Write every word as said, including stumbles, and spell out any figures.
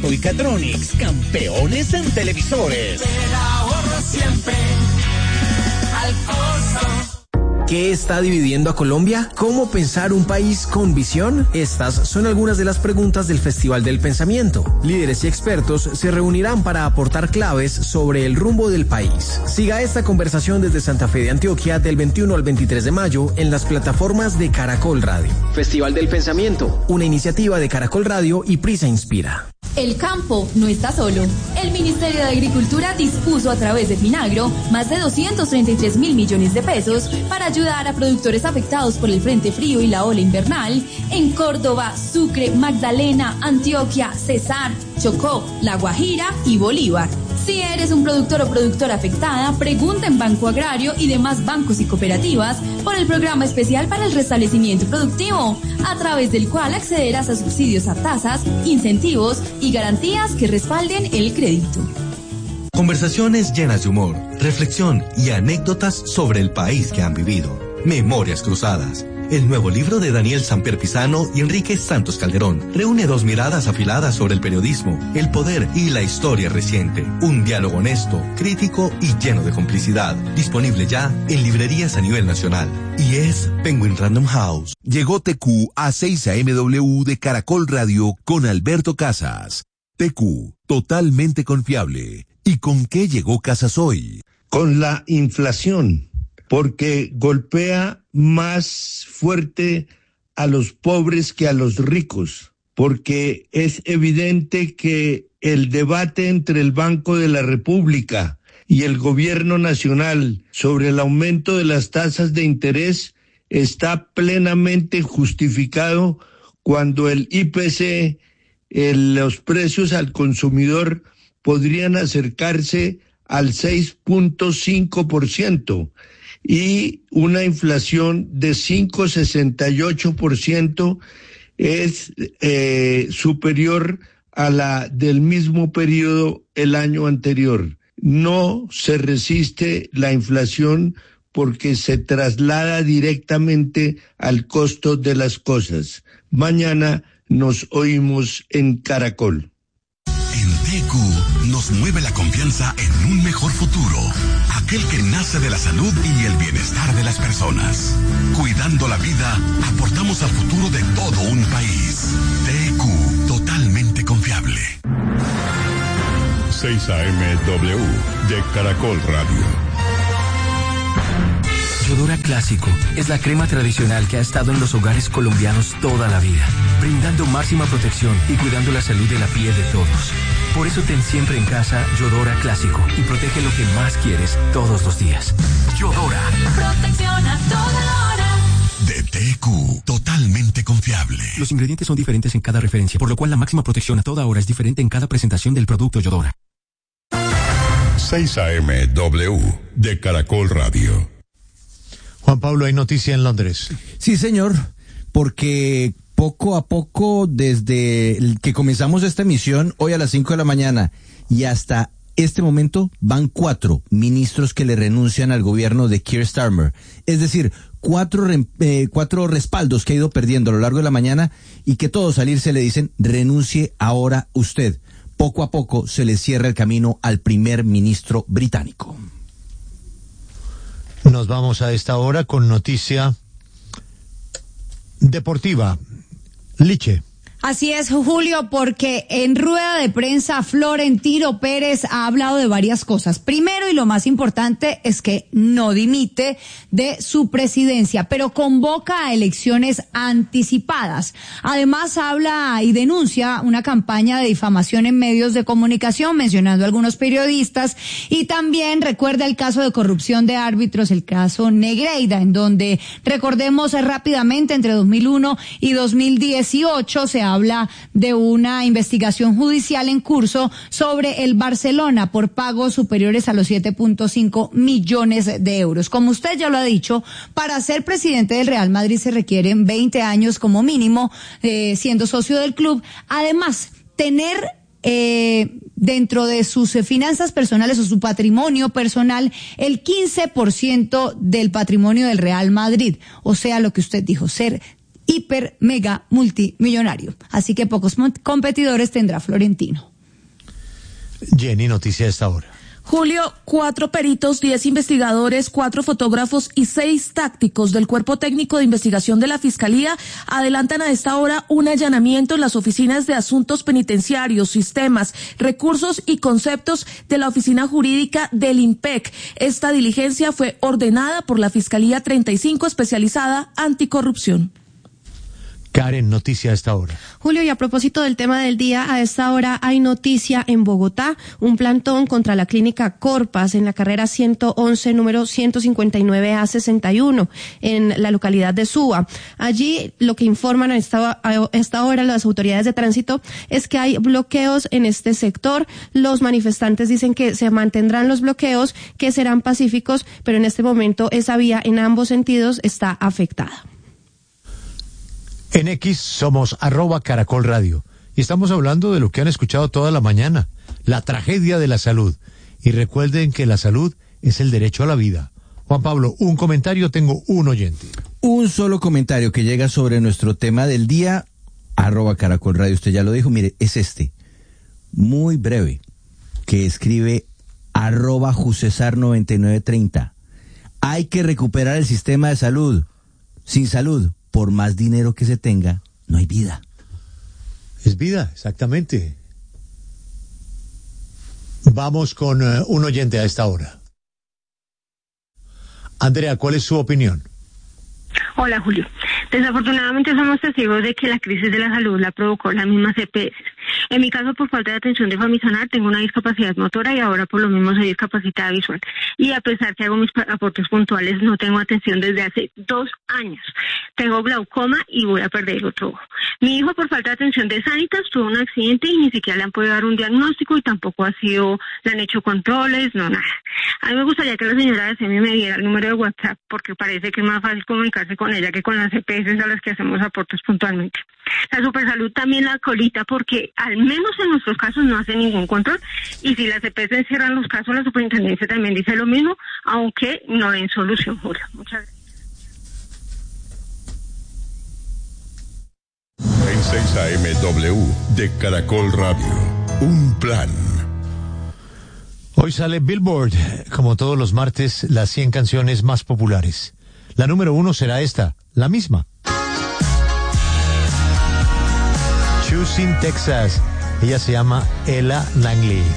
Alberto y Catronics, campeones en televisores. Te ahorro siempre al costo. ¿Qué está dividiendo a Colombia? ¿Cómo pensar un país con visión? Estas son algunas de las preguntas del Festival del Pensamiento. Líderes y expertos se reunirán para aportar claves sobre el rumbo del país. Siga esta conversación desde Santa Fe de Antioquia del veintiuno al veintitrés de mayo en las plataformas de Caracol Radio. Festival del Pensamiento, una iniciativa de Caracol Radio y Prisa Inspira. El campo no está solo. El Ministerio de Agricultura dispuso a través de Finagro más de doscientos treinta y tres mil millones de pesos para ayudar a productores afectados por el frente frío y la ola invernal en Córdoba, Sucre, Magdalena, Antioquia, Cesar, Chocó, La Guajira y Bolívar. Si eres un productor o productora afectada, pregunta en Banco Agrario y demás bancos y cooperativas por el programa especial para el restablecimiento productivo, a través del cual accederás a subsidios a tasas, incentivos y garantías que respalden el crédito. Conversaciones llenas de humor, reflexión y anécdotas sobre el país que han vivido. Memorias Cruzadas. El nuevo libro de Daniel Samper Pizano y Enrique Santos Calderón reúne dos miradas afiladas sobre el periodismo, el poder y la historia reciente. Un diálogo honesto, crítico y lleno de complicidad. Disponible ya en librerías a nivel nacional. Y es Penguin Random House. Llegó T Q a seis A M W de Caracol Radio con Alberto Casas. T Q, totalmente confiable. ¿Y con qué llegó Casas hoy? Con la inflación. Porque golpea más fuerte a los pobres que a los ricos, porque es evidente que el debate entre el Banco de la República y el Gobierno Nacional sobre el aumento de las tasas de interés está plenamente justificado cuando el I P C, el, los precios al consumidor, podrían acercarse al seis punto cinco por ciento. Y una inflación de cinco punto sesenta y ocho por ciento es eh, superior a la del mismo periodo el año anterior. No se resiste la inflación porque se traslada directamente al costo de las cosas. Mañana nos oímos en Caracol. En T Q nos mueve la confianza en un mejor futuro, aquel que nace de la salud y el bienestar de las personas. Cuidando la vida, aportamos al futuro de todo un país. T Q, totalmente confiable. seis A M W de Caracol Radio. Yodora Clásico es la crema tradicional que ha estado en los hogares colombianos toda la vida, brindando máxima protección y cuidando la salud de la piel de todos. Por eso ten siempre en casa Yodora Clásico y protege lo que más quieres todos los días. Yodora. Protección a toda hora. De T Q, totalmente confiable. Los ingredientes son diferentes en cada referencia, por lo cual la máxima protección a toda hora es diferente en cada presentación del producto Yodora. seis A M W de Caracol Radio. Juan Pablo, hay noticia en Londres. Sí, señor, porque poco a poco, desde que comenzamos esta emisión, hoy a las cinco de la mañana, y hasta este momento, van cuatro ministros que le renuncian al gobierno de Keir Starmer. Es decir, cuatro, eh, cuatro respaldos que ha ido perdiendo a lo largo de la mañana, y que todos al irse le dicen, renuncie ahora usted. Poco a poco se le cierra el camino al primer ministro británico. Nos vamos a esta hora con noticia deportiva. Liche. Así es, Julio, porque en rueda de prensa Florentino Pérez ha hablado de varias cosas. Primero, y lo más importante, es que no dimite de su presidencia, pero convoca a elecciones anticipadas. Además, habla y denuncia una campaña de difamación en medios de comunicación, mencionando a algunos periodistas, y también recuerda el caso de corrupción de árbitros, el caso Negreira, en donde, recordemos rápidamente, entre dos mil uno y dos mil dieciocho se habla de una investigación judicial en curso sobre el Barcelona por pagos superiores a los siete punto cinco millones de euros. Como usted ya lo ha dicho, para ser presidente del Real Madrid se requieren veinte años como mínimo, eh, siendo socio del club. Además, tener eh, dentro de sus finanzas personales o su patrimonio personal el quince por ciento del patrimonio del Real Madrid. O sea, lo que usted dijo, ser hiper, mega, multimillonario. Así que pocos competidores tendrá Florentino. Jenny, noticia de esta hora. Julio, cuatro peritos, diez investigadores, cuatro fotógrafos y seis tácticos del Cuerpo Técnico de Investigación de la Fiscalía adelantan a esta hora un allanamiento en las oficinas de asuntos penitenciarios, sistemas, recursos y conceptos de la Oficina Jurídica del IMPEC. Esta diligencia fue ordenada por la Fiscalía treinta y cinco especializada anticorrupción. Karen, noticia a esta hora. Julio, y a propósito del tema del día, a esta hora hay noticia en Bogotá, un plantón contra la clínica Corpas en la carrera ciento once, número ciento cincuenta y nueve A sesenta y uno, en la localidad de Suba. Allí lo que informan a esta, a esta hora las autoridades de tránsito es que hay bloqueos en este sector. Los manifestantes dicen que se mantendrán los bloqueos, que serán pacíficos, pero en este momento esa vía en ambos sentidos está afectada. En X somos arroba Caracol Radio y estamos hablando de lo que han escuchado toda la mañana, la tragedia de la salud. Y recuerden que la salud es el derecho a la vida. Juan Pablo, un comentario, tengo un oyente. Un solo comentario que llega sobre nuestro tema del día, arroba Caracol Radio, usted ya lo dijo, mire, es este, muy breve, que escribe arroba Jusesar noventa y nueve treinta. Hay que recuperar el sistema de salud. Sin salud, por más dinero que se tenga, no hay vida. Es vida, exactamente. Vamos con uh, un oyente a esta hora. Andrea, ¿cuál es su opinión? Hola, Julio. Desafortunadamente somos testigos de que la crisis de la salud la provocó la misma C P S. En mi caso, por falta de atención de Famisanar, tengo una discapacidad motora y ahora por lo mismo soy discapacitada visual. Y a pesar que hago mis aportes puntuales, no tengo atención desde hace dos años. Tengo glaucoma y voy a perder el otro ojo. Mi hijo, por falta de atención de Sanitas, tuvo un accidente y ni siquiera le han podido dar un diagnóstico y tampoco ha sido, le han hecho controles, no nada. A mí me gustaría que la señora de SEMI me diera el número de WhatsApp porque parece que es más fácil comunicarse con ella que con las C P S a las que hacemos aportes puntualmente. La Supersalud también la colita porque al menos en nuestros casos no hace ningún control y si las C P S cierran los casos, la superintendencia también dice lo mismo, aunque no den solución, Julio. Muchas gracias. En seis A M W de Caracol Radio, un plan. Hoy sale Billboard, como todos los martes, las cien canciones más populares. La número uno será esta, la misma. Choosing Texas. Ella se llama Ella Langley.